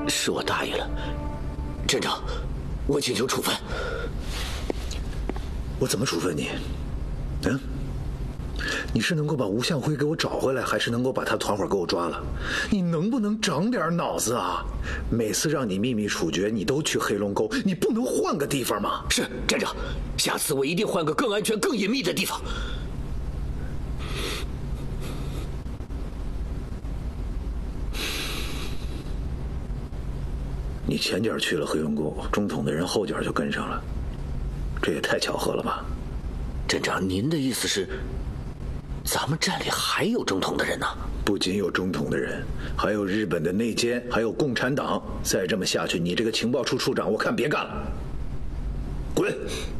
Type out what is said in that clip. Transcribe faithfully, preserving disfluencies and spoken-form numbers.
是我大意了，镇长，我请求处分。 我怎么处分你？嗯？你是能够把吴向辉给我找回来，还是能够把他团伙给我抓了？你能不能长点脑子啊？每次让你秘密处决，你都去黑龙沟，你不能换个地方吗？ 是，站长，下次我一定换个更安全、更隐秘的地方。 你前脚去了黑龙沟，中统的人后脚就跟上了，这也太巧合了吧？ 镇长，您的意思是？咱们站里还有中统的人呢？ 不仅有中统的人，还有日本的内奸，还有共产党。再这么下去，你这个情报处处长，我看别干了，滚！